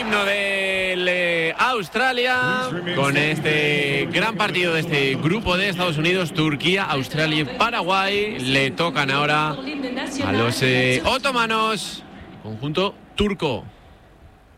himno de Australia con este gran partido de este grupo de Estados Unidos, Turquía, Australia y Paraguay. Le tocan ahora a los otomanos, conjunto turco.